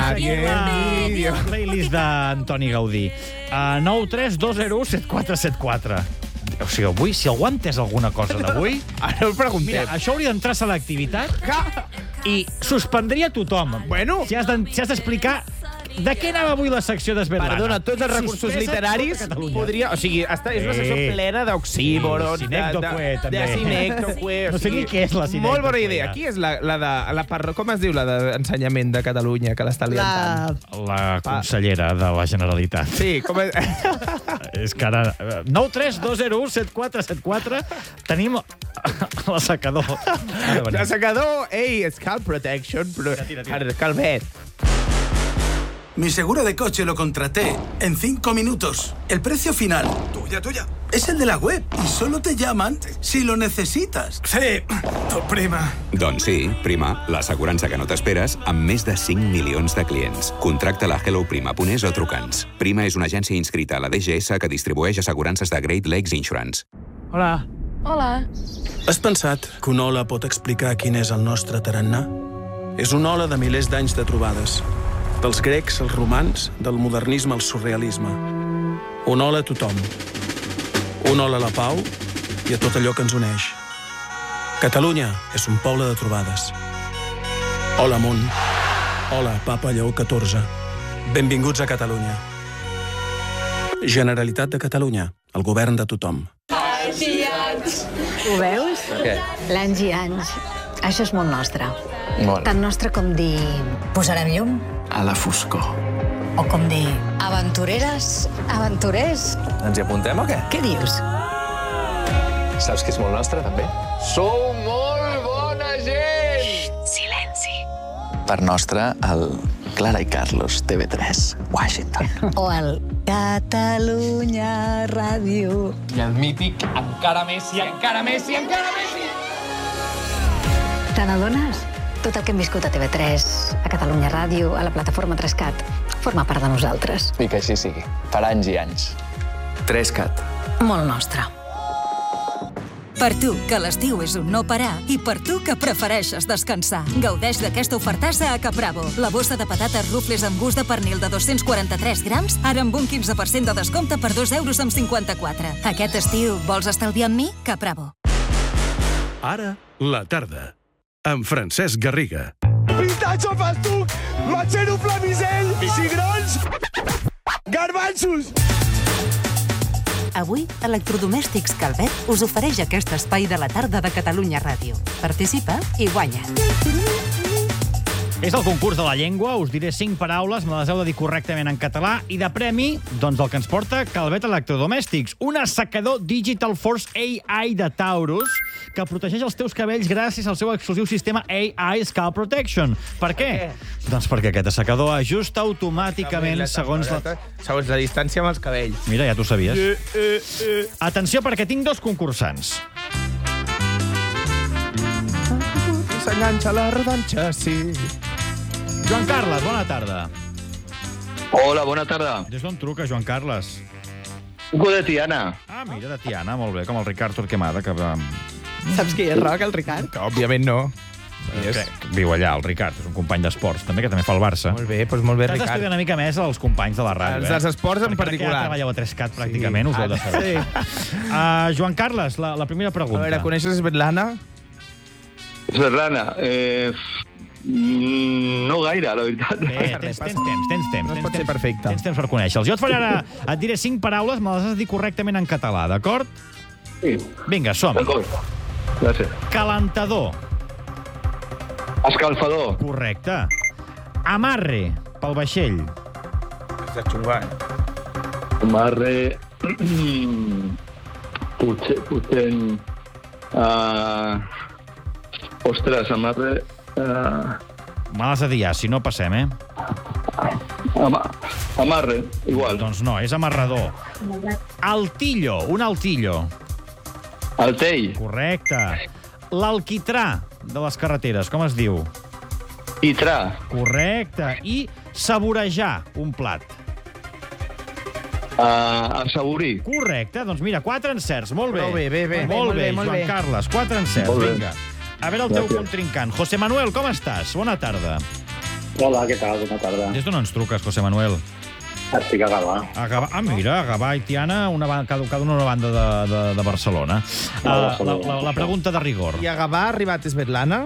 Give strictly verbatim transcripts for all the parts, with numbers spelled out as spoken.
la playlist d'Antoni Gaudí. Uh, nou tres dos zero u set quatre set quatre. O sigui, avui, si algú ha entès alguna cosa d'avui... Ara ho preguntem. Mira, això hauria d'entrar a selectivitat i suspendria tothom. Bueno. Si has d'explicar... De què anava avui la secció d'Esberlana? Perdona, tots els recursos literaris podria... O sigui, esta és una secció plena d'oxímorons, sí, sinècdoque, també. de sinècdoque... No sé ni què és la sinècdoque. Molt bona idea. Qui és la, la de... La parro... Com es diu la d'ensenyament de Catalunya, que l'està liant tant? La consellera de la Generalitat. Sí, com és... És que ara... nou tres dos zero u set quatre set quatre tenim l'assecador. L'assecador, ei, Scalp Protection, però... Calvet. Mi seguro de coche lo contraté en cinco minutos. El precio final... Tuya, tuya. Es el de la web y solo te llaman si lo necesitas. Sí, tu prima. Doncs sí, Prima, l'assegurança que no t'esperes amb més de cinc milions de clients. Contracta-la a hello prima punt es o truca'ns. Prima és una agència inscrita a la D G S que distribueix assegurances de Great Lakes Insurance. Hola. Hola. Has pensat que una ola pot explicar quin és el nostre tarannà? És una ola de milers d'anys de trobades. Dels grecs als romans, del modernisme al surrealisme. Una ola a tothom. Una ola a la pau i a tot allò que ens uneix. Catalunya és un poble de trobades. Hola, món. Hola, Papa Lleó catorze. Benvinguts a Catalunya. Generalitat de Catalunya, el govern de tothom. Anys i anys. Ho veus? Què? L'anys i anys. Això és molt nostre. Molt. Tan nostre com dir... Posarem llum? A la foscor. O com dir... Aventureres, aventurers. Ens hi apuntem o què? Què dius? Saps que és molt nostre, també? Sou molt bona gent! Xxt, silenci. Per nostre, el Clara i Carlos, T V tres, Washington. O el Catalunya Ràdio. I el mític encara més i encara més i encara més i... Te n'adones? Tot el que hem viscut a T V tres, a Catalunya Ràdio, a la plataforma tres cat, forma part de nosaltres. I que així sigui. Per anys i anys. tres cat. Molt nostre. Per tu, que l'estiu és un no parar, i per tu, que prefereixes descansar. Gaudeix d'aquesta ofertassa a Capravo. La bossa de patates rufles amb gust de pernil de dos-cents quaranta-tres grams, ara amb un quinze per cent de descompte per dos euros amb cinquanta-quatre. Aquest estiu, vols estalviar amb mi? Capravo. Ara, la tarda. Amb Francesc Garriga. Pistatxo festuc, matxero flamisell, cigrons, garbanzos. Avui, Electrodomèstics Calvet us ofereix aquest espai de la tarda de Catalunya Ràdio. Participa i guanya. És el concurs de la llengua, us diré cinc paraules, me les heu de dir correctament en català, i de premi, doncs el que ens porta Calvet Electrodomèstics, un assecador Digital Force A I de Taurus, que protegeix els teus cabells gràcies al seu exclusiu sistema A I Scalp Protection. Per què? Per què? Doncs perquè aquest assecador ajusta automàticament segons la... segons la distància amb els cabells. Mira, ja t'ho sabies. Eh, eh, eh. Atenció, perquè tinc dos concursants. S'enganxa la rodanxa, sí. Joan Carles, bona tarda. Hola, bona tarda. Des d'on truca, Joan Carles? Truco de Tiana. Ah, mira, de Tiana, molt bé, com el Ricard Torquemada, que... Saps qui és Roc, el Ricard? Que, òbviament, no. Que viu allà, el Ricard, és un company d'esports, també, que també fa el Barça. Molt bé, doncs molt bé, Ricard. T'has d'estudiar una mica més els companys de la ràdio, els dels esports en particular. Perquè ja treballeu a tres cat, pràcticament, sí. us ho heu de saber. Sí. Uh, Joan Carles, la, la primera pregunta. A veure, coneixes Svetlana? Svetlana, eh... no gaire, la veritat. Bé, tens, tens temps, tens temps. No pot ser perfecte. Tens temps per conèixer-los. Jo et faré ara, et diré cinc paraules, me les has de dir correctament en català, d'acord? Sí. Vinga, som-hi. D'acord. Gràcies. Calentador. Escalfador. Correcte. Amarre, pel vaixell. És de xungar. Amarre... potser, potser... Uh... Ostres, amarre... Uh... Me l'has de dir ja, si no passem, eh? Ama... Amarre, igual. Doncs no, és amarrador. Altillo, un altillo. Altell. Correcte. L'alquitrà de les carreteres, com es diu? Quitrà. Correcte. I saborejar un plat. Uh, assaborir. Correcte. Doncs mira, quatre encerts. Molt bé. Molt bé, bé, bé. Molt bé, molt Joan bé. Carles. Quatre encerts. Molt bé. Vinga. A veure el teu contrincant. José Manuel, com estàs? Bona tarda. Hola, què tal? Bona tarda. Des d'on ens truques, José Manuel? Estic a Gavà. A Gavà. Ah, mira, Gavà i Tiana, una, cada, cada una una banda de, de, de Barcelona. Uh, la, la, la pregunta de rigor. I a Gavà ha arribat Svetlana?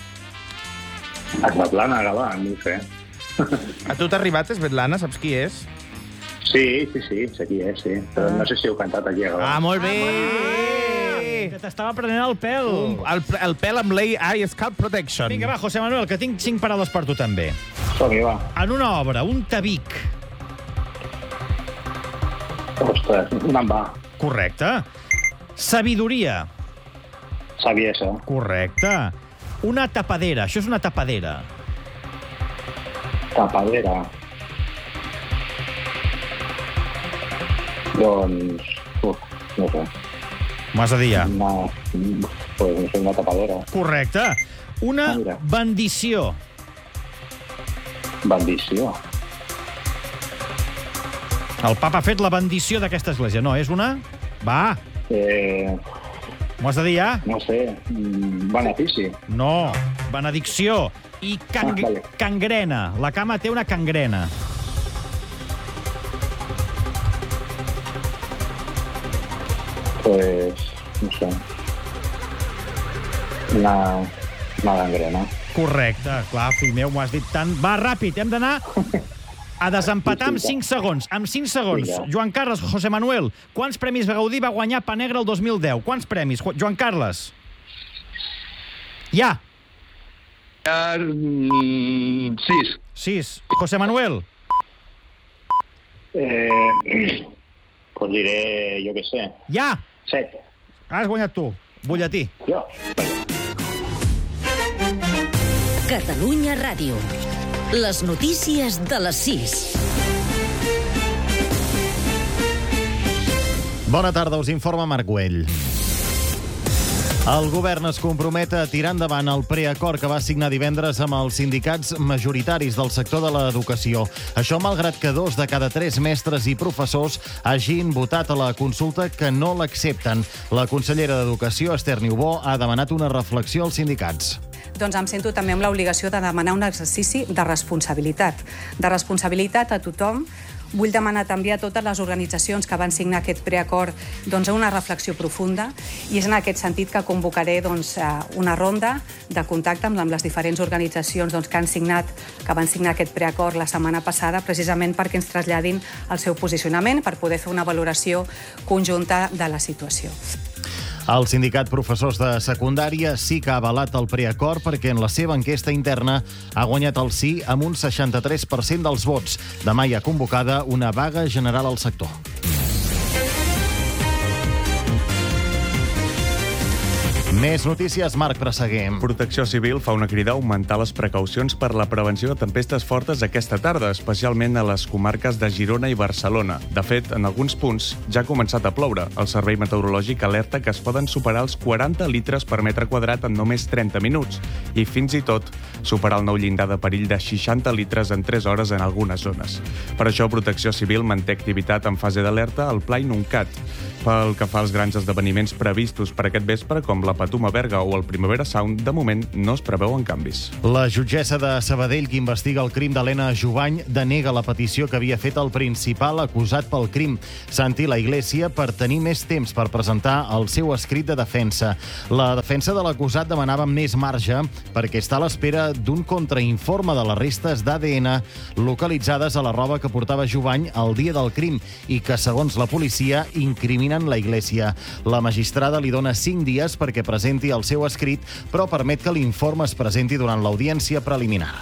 A Svetlana, a Gavà, no ho sé. A tu t'ha arribat Svetlana? Saps qui és? Sí, sí, sí, sé qui és, sí. Però no sé si heu cantat aquí a Gavà. Ah, molt bé! Que t'estava prenent el pèl. El, el pèl amb l'A I Scalp Protection. Vinga, va, José Manuel, que tinc cinc paraules per tu també. Som-hi, va. En una obra, un tabic. Ostres, un envà. Correcte. Sabidoria. Saviesa. Correcte. Una tapadera. Això és una tapadera. Tapadera. Doncs... Uf, no sé. M'ho has de dir ja. Una... Pues no sé, una tapadera. Correcte. Una Mira. bendició. Bendició. El papa ha fet la bendició d'aquesta església. No, és una... Va. Eh... M'ho has de dir ja? No sé. Benefici. No. Benedicció. I can... Ah, vale. cangrena. La cama té una cangrena. Pues... no sé. Una... una gangrena. Correcte. Clar, fill meu, m'ho has dit tant. Va, ràpid, hem d'anar a desempatar amb cinc segons. Amb cinc segons. Vinga. Joan Carles, José Manuel, quants premis Gaudí va guanyar Pa Negre el dos mil deu? Quants premis? Joan Carles. Ja. Uh, sis. Sis. José Manuel. Eh... Pues diré, jo què sé. Ja. Set. Has guanyat tu. Butlletí. Jo. Catalunya Ràdio. Les notícies de les sis. Bona tarda, us informa Marc Güell. El govern es compromet a tirar endavant el preacord que va signar divendres amb els sindicats majoritaris del sector de l'educació. Això malgrat que dos de cada tres mestres i professors hagin votat a la consulta que no l'accepten. La consellera d'Educació, Esther Niubó, ha demanat una reflexió als sindicats. Doncs em sento també amb l'obligació de demanar un exercici de responsabilitat. De responsabilitat a tothom. Vull demanar també a totes les organitzacions que van signar aquest preacord doncs, una reflexió profunda i és en aquest sentit que convocaré doncs, una ronda de contacte amb les diferents organitzacions doncs, que han signat, que van signar aquest preacord la setmana passada, precisament perquè ens traslladin el seu posicionament per poder fer una valoració conjunta de la situació. El sindicat professors de secundària sí que ha avalat el preacord perquè en la seva enquesta interna ha guanyat el sí amb un seixanta-tres per cent dels vots. Demà hi ha convocada una vaga general al sector. Més notícies, Marc Presseguer. Protecció Civil fa una crida a augmentar les precaucions per la prevenció de tempestes fortes aquesta tarda, especialment a les comarques de Girona i Barcelona. De fet, en alguns punts ja ha començat a ploure. El Servei Meteorològic alerta que es poden superar els quaranta litres per metre quadrat en només trenta minuts i fins i tot superar el nou llindar de perill de seixanta litres en tres hores en algunes zones. Per això, Protecció Civil manté activitat en fase d'alerta al Pla Inuncat. Pel que fa als grans esdeveniments previstos per aquest vespre, com la Patuma Berga o el Primavera Sound, de moment no es preveuen canvis. La jutgessa de Sabadell, que investiga el crim d'Helena Jubany, denega la petició que havia fet el principal acusat pel crim, Santi La Iglesia, per tenir més temps per presentar el seu escrit de defensa. La defensa de l'acusat demanava més marge perquè està a l'espera d'un contrainforme de les restes d'A D N localitzades a la roba que portava Jubany el dia del crim i que, segons la policia, incriminen La Iglesia. La magistrada li dona cinc dies perquè presenti el seu escrit, però permet que l'informe es presenti durant l'audiència preliminar.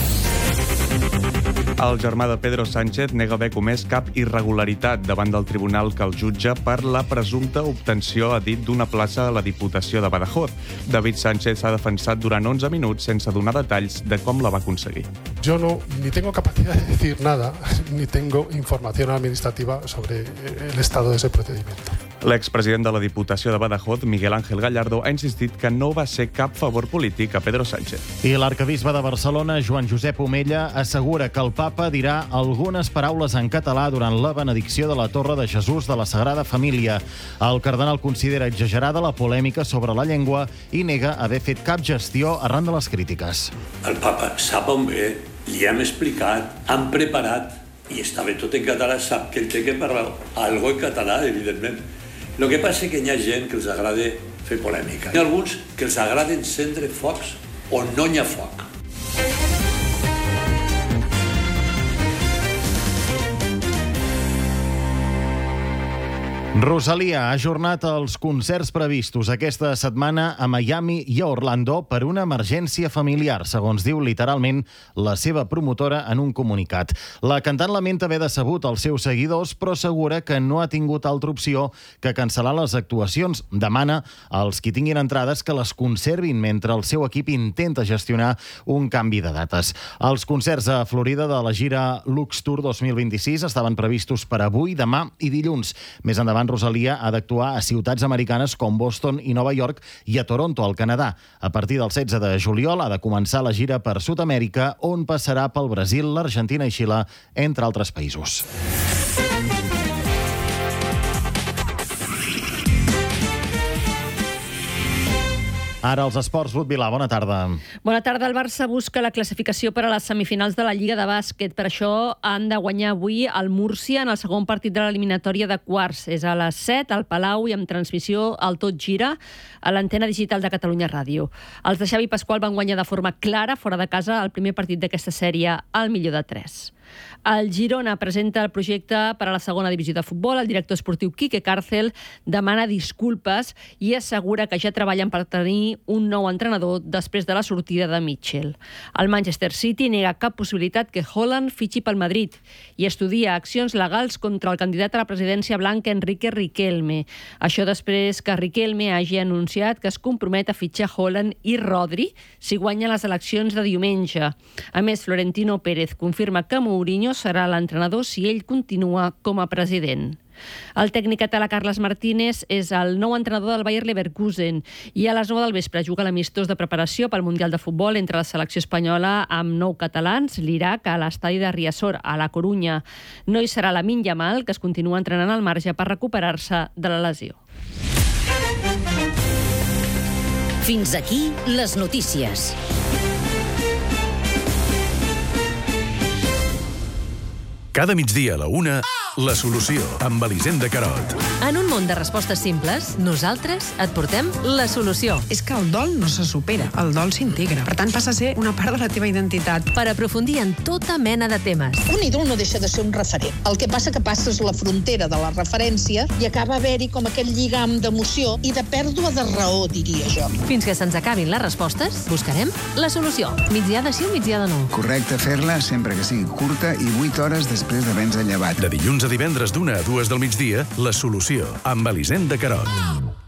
El germà de Pedro Sánchez nega haver comès cap irregularitat davant del tribunal que el jutja per la presumpta obtenció, ha dit, d'una plaça a la Diputació de Badajoz. David Sánchez s'ha defensat durant onze minuts sense donar detalls de com la va aconseguir. Yo no, ni tengo capacidad de decir nada, ni tengo información administrativa sobre el estado de ese procedimiento. L'expresident de la Diputació de Badajoz, Miguel Ángel Gallardo, ha insistit que no va ser cap favor polític a Pedro Sánchez. I l'arquebisbe de Barcelona, Joan Josep Omella, assegura que el papa dirà algunes paraules en català durant la benedicció de la Torre de Jesús de la Sagrada Família. El cardenal considera exagerada la polèmica sobre la llengua i nega haver fet cap gestió arran de les crítiques. El papa sap on ve li hem explicat, han preparat, i estava tot en català, sap que ell té que parlar algo en català, evidentment. El que passa és que hi ha gent que els agrada fer polèmica. Hi ha alguns que els agrada encendre focs on no hi ha foc. Rosalia ha ajornat els concerts previstos aquesta setmana a Miami i a Orlando per una emergència familiar, segons diu literalment la seva promotora en un comunicat. La cantant lamenta haver decebut els seus seguidors, però assegura que no ha tingut altra opció que cancel·lar les actuacions. Demana als qui tinguin entrades que les conservin mentre el seu equip intenta gestionar un canvi de dates. Els concerts a Florida de la gira Lux Tour dos mil vint-i-sis estaven previstos per avui, demà i dilluns. Més endavant, Rosalia ha d'actuar a ciutats americanes com Boston i Nova York i a Toronto, al Canadà. A partir del setze de juliol ha de començar la gira per Sud-amèrica, on passarà pel Brasil, l'Argentina i Xile, entre altres països. Ara els esports, Ruth Vilà, bona tarda. Bona tarda. El Barça busca la classificació per a les semifinals de la Lliga de Bàsquet. Per això han de guanyar avui el Múrcia en el segon partit de l'eliminatòria de quarts. És a les set, al Palau, i amb transmissió al Tot Gira, a l'antena digital de Catalunya Ràdio. Els de Xavi Pasqual van guanyar de forma clara, fora de casa, el primer partit d'aquesta sèrie, al millor de tres. El Girona presenta el projecte per a la segona divisió de futbol. El director esportiu Quique Cárcel demana disculpes i assegura que ja treballen per tenir un nou entrenador després de la sortida de Mitchell. El Manchester City nega cap possibilitat que Haaland fitxi pel Madrid i estudia accions legals contra el candidat a la presidència blanca Enrique Riquelme. Això després que Riquelme hagi anunciat que es compromet a fitxar Haaland i Rodri si guanya les eleccions de diumenge. A més, Florentino Pérez confirma que Mourinho serà l'entrenador si ell continua com a president. El tècnic català Carles Martínez és el nou entrenador del Bayer Leverkusen i a les nou del vespre juga l'amistós de preparació pel Mundial de Futbol entre la selecció espanyola amb nou catalans, l'Iraq, a l'estadi de Riazor, a la Corunya. No hi serà Lamine Yamal, que es continua entrenant al marge per recuperar-se de la lesió. Fins aquí les notícies. Cada migdia a la una, La Solució, amb Elisenda Carot. En un món de respostes simples, nosaltres et portem la solució. És que el dol no se supera, el dol s'integra. Per tant, passa a ser una part de la teva identitat. Per aprofundir en tota mena de temes. Un ídol no deixa de ser un referent. El que passa que passes la frontera de la referència i acaba haver-hi com aquell lligam d'emoció i de pèrdua de raó, diria jo. Fins que se'ns acabin les respostes, buscarem la solució. Migdia de sí o migdia de no. Correcte fer-la sempre que sigui curta i vuit hores després d'haver-nos llevat. De dilluns a divendres d'una a dues del migdia, La Solució, amb Elisenda Carot.